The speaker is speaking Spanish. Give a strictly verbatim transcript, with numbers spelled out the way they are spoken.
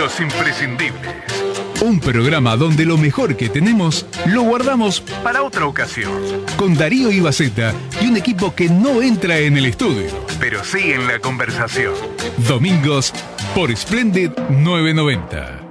Los Imprescindibles. Un programa donde lo mejor que tenemos lo guardamos Para otra ocasión. con Darío Ibaceta y un equipo que no entra en el estudio. Pero sí en la conversación. Domingos por Splendid novecientos noventa.